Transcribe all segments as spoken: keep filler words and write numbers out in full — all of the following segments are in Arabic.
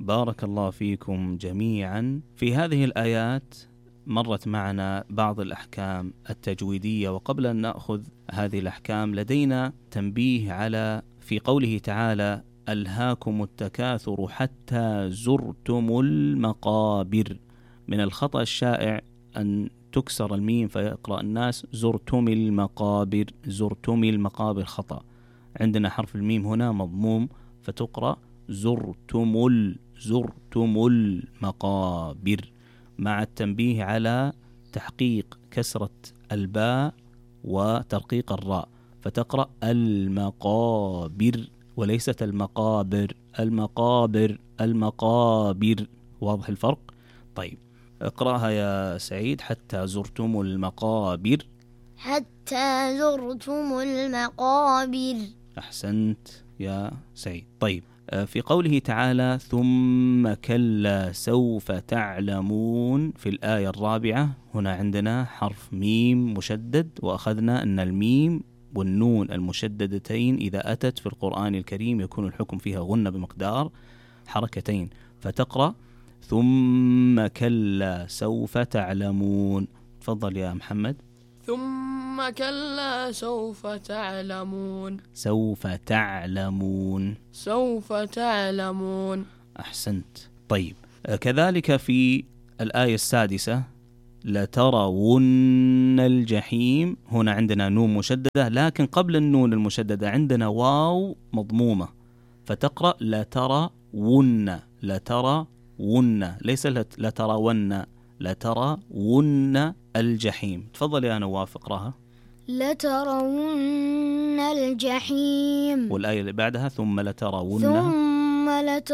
بارك الله فيكم جميعا. في هذه الآيات مرت معنا بعض الأحكام التجويدية، وقبل أن نأخذ هذه الأحكام لدينا تنبيه على في قوله تعالى ألهاكم التكاثر حتى زرتم المقابر. من الخطأ الشائع أن تكسر الميم فيقرأ الناس زرتم المقابر، زرتم المقابر خطأ. عندنا حرف الميم هنا مضموم فتقرأ زرتم ال زرتم المقابر، مع التنبيه على تحقيق كسرة الباء وترقيق الراء، فتقرأ المقابر وليست المقابر. المقابر المقابر، واضح الفرق؟ طيب اقرأها يا سعيد. حتى زرتم المقابر. حتى زرتم المقابر. أحسنت يا سعيد. طيب في قوله تعالى ثم كلا سوف تعلمون في الآية الرابعة، هنا عندنا حرف ميم مشدد، وأخذنا أن الميم والنون المشددتين إذا أتت في القرآن الكريم يكون الحكم فيها غنة بمقدار حركتين، فتقرأ ثم كلا سوف تعلمون. تفضل يا محمد. ثم كلا سوف تعلمون. سوف تعلمون. سوف تعلمون. أحسنت. طيب كذلك في الآية السادسة لترون الجحيم، هنا عندنا نون مشددة، لكن قبل النون المشددة عندنا واو مضمومة، فتقرأ لترون. لترون ليس لترون، لترون الجحيم. تفضل يا نواف اقراها. لترون الجحيم. والآية اللي بعدها ثم لترون. ثم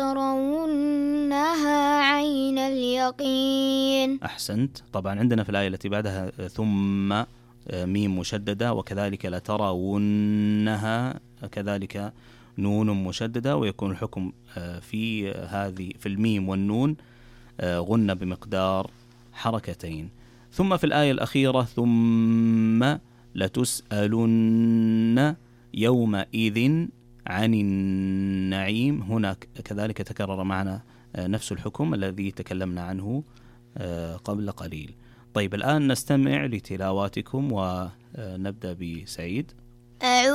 لترونها عين اليقين. أحسنت. طبعا عندنا في الآية التي بعدها ثم ميم مشددة، وكذلك لترونها كذلك نون مشددة، ويكون الحكم في هذه في الميم والنون غنة بمقدار حركتين. ثم في الآية الأخيرة ثم لتسألن يومئذ عن النعيم، هنا كذلك تكرر معنا نفس الحكم الذي تكلمنا عنه قبل قليل. طيب الآن نستمع لتلاواتكم ونبدأ بسعيد.